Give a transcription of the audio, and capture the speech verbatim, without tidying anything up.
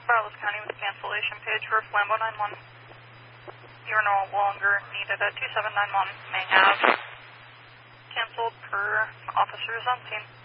Barles County with cancellation page for Flambeau nine one. You're no longer needed at two seven nine one. May have canceled per officers on scene.